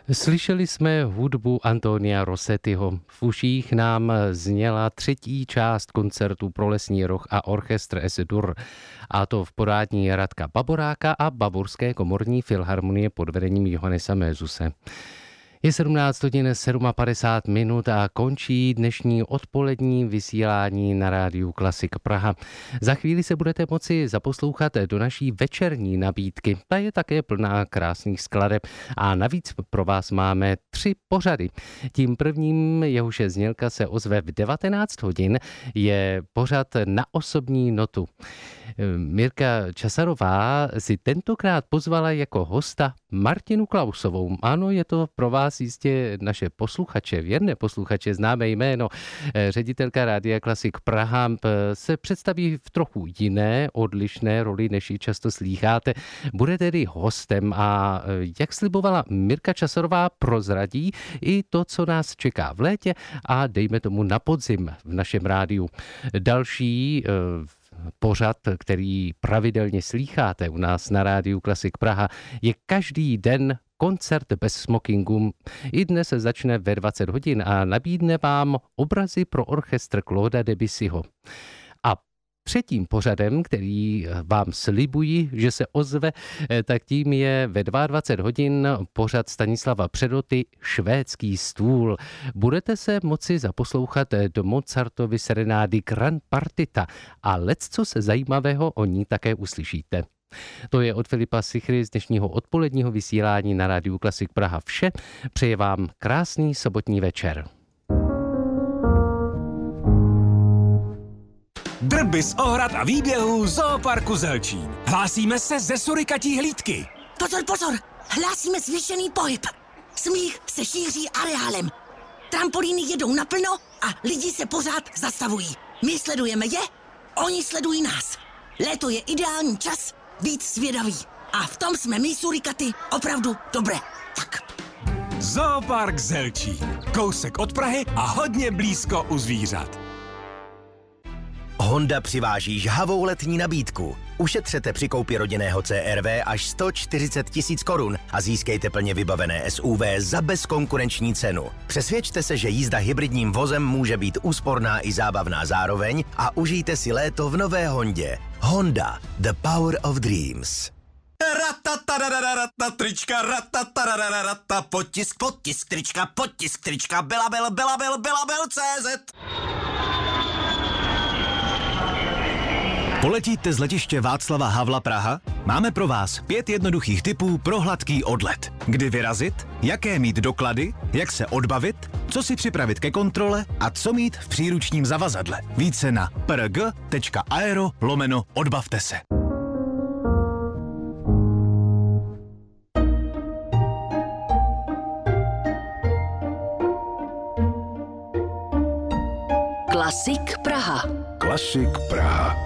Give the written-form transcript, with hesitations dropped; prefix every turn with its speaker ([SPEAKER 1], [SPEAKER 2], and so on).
[SPEAKER 1] Slyšeli jsme hudbu Antonia Rossettiho. V uších nám zněla třetí část koncertu pro lesní roh a orchestr Es-Dur. A to v podání Radka Baboráka a Bavorské komorní filharmonie pod vedením Johannesa Mézuse. Je 17 hodin 57 a končí dnešní odpolední vysílání na rádiu Klasik Praha. Za chvíli se budete moci zaposlouchat do naší večerní nabídky. Ta je také plná krásných skladeb a navíc pro vás máme 3 pořady. Tím prvním, jehož znělka se ozve v 19 hodin, je pořad Na osobní notu. Mirka Časarová si tentokrát pozvala jako hosta Martinu Klausovou. Ano, je to pro vás jistě naše posluchače, věrné posluchače, známé jméno. Ředitelka Rádia Klasik Praha se představí v trochu jiné, odlišné roli, než ji často slýcháte. Bude tedy hostem a jak slibovala Mirka Časarová, prozradí i to, co nás čeká v létě a dejme tomu na podzim v našem rádiu. Další pořad, který pravidelně slýcháte u nás na rádiu Klasik Praha, je každý den koncert bez smokingu. I dnes se začne ve 20 hodin a nabídne vám obrazy pro orchestr Clauda Debussyho. A třetím pořadem, který vám slibuji, že se ozve, tak tím je ve 22 hodin pořad Stanislava Předoty Švédský stůl. Budete se moci zaposlouchat do Mozartovy serenády Grand Partita a lecco se zajímavého o ní také uslyšíte. To je od Filipa Sichry z dnešního odpoledního vysílání na rádiu Klasik Praha vše. Přeje vám krásný sobotní večer.
[SPEAKER 2] Drby z ohrad a výběhů Zooparku Zelčín. Hlásíme se ze surikatí hlídky.
[SPEAKER 3] Pozor, pozor, hlásíme zvýšený pohyb. Smích se šíří areálem. Trampolíny jedou naplno a lidi se pořád zastavují. My sledujeme je, oni sledují nás. Léto je ideální čas být zvědaví. A v tom jsme my surikaty opravdu dobré. Tak.
[SPEAKER 2] Zoopark Zelčín. Kousek od Prahy a hodně blízko u zvířat.
[SPEAKER 4] Honda přiváží žhavou letní nabídku. Ušetřete při koupi rodinného CR-V až 140 000 korun a získejte plně vybavené SUV za bezkonkurenční cenu. Přesvědčte se, že jízda hybridním vozem může být úsporná i zábavná zároveň a užijte si léto v nové Hondě. Honda, the power of dreams.
[SPEAKER 5] Trička, potisk trička, Belabel.cz.
[SPEAKER 6] Poletíte z letiště Václava Havla Praha? Máme pro vás 5 jednoduchých tipů pro hladký odlet. Kdy vyrazit, jaké mít doklady, jak se odbavit, co si připravit ke kontrole a co mít v příručním zavazadle. Více na prg.aero/odbavte se.
[SPEAKER 3] Klasik Praha.
[SPEAKER 7] Klasik Praha.